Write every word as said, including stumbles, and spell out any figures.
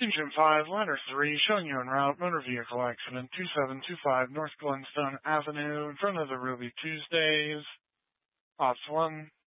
Engine five, ladder three, showing you en route, motor vehicle accident, two seven two five North Glenstone Avenue, in front of the Ruby Tuesdays. Ops one.